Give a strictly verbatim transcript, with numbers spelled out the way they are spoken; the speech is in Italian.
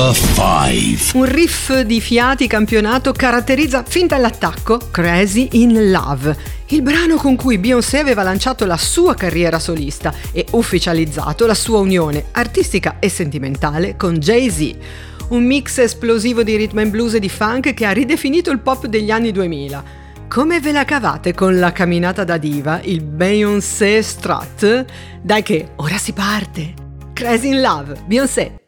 five. Un riff di fiati campionato caratterizza fin dall'attacco Crazy in Love, il brano con cui Beyoncé aveva lanciato la sua carriera solista e ufficializzato la sua unione artistica e sentimentale con Jay-Z. Un mix esplosivo di rhythm and blues e di funk che ha ridefinito il pop degli anni duemila. Come ve la cavate con la camminata da diva, il Beyoncé Strut? Dai che ora si parte! Crazy in Love, Beyoncé.